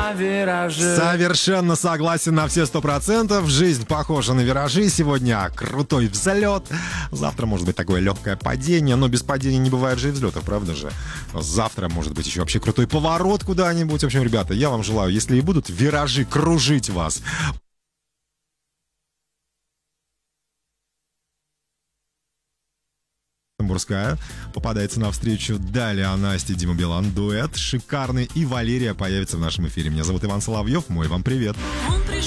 на виражи. Совершенно согласен на все 100%. Жизнь похожа на виражи. Сегодня крутой взлет. Завтра может быть такое легкое падение. Но без падения не бывает же и взлетов, правда же? Завтра может быть еще вообще крутой поворот куда-нибудь. В общем, ребята, я вам желаю, если и будут виражи кружить вас, Тамбурская попадается навстречу. Далее Настя, Дима Билан, дуэт шикарный. И Валерия появится в нашем эфире. Меня зовут Иван Соловьев. Мой вам привет. Он пришел